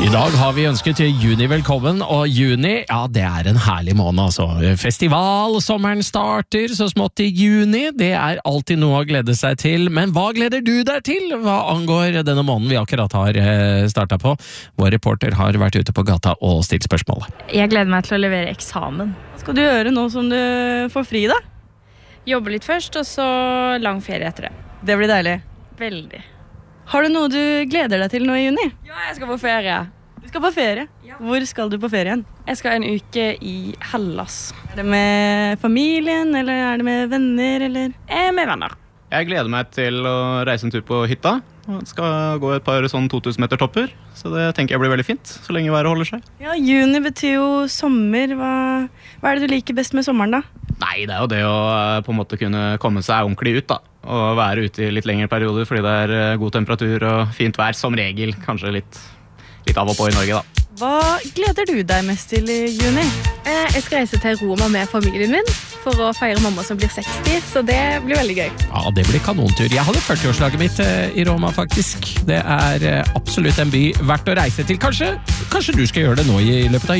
I dag har vi ønsket til juni velkommen, og juni, ja, det er en herlig måned, altså. Festival, sommeren starter så smått i juni, det er alltid noe å glede seg til. Men hva gleder du deg til? Hva angår denne måneden vi akkurat har startet på? Vår reporter har vært ute på gata og stilt spørsmål. Jeg gleder meg til å levere eksamen. Hva skal du gjøre nå som du får fri da? Jobbe litt først, og så lang ferie etter det. Det blir deilig. Veldig. Har du noe du gleder deg til nå i juni? Ja, jeg skal på ferie. Du skal på ferie? Ja. Hvor skal du på ferien? Jeg skal en uke i Hellas. Er det med familien, eller er det med venner, eller? Med venner. Jeg gleder meg til å reise en tur på hytta. Jeg skal gå et par sånn 2000 meter topper, så det tenker jeg blir veldig fint, så lenge været holder seg. Ja, juni betyr jo sommer. Hva er det du liker best med sommeren da? Nei, det er jo det å på en måte kunne komme seg ordentlig ut da, og være ute i litt lengre perioder, fordi det er god temperatur og fint vær, som regel, kanskje litt av og på i Norge da. Hva gleder du deg mest til i juni? Jeg skal reise til Roma med familien min for å feire mamma som blir 60, så det blir veldig gøy. Ja, det blir kanontur. Jeg hadde 40-årslaget mitt i Roma, faktisk. Det er absolutt en by verdt å reise til. Kanskje du skal gjøre det nå i løpet av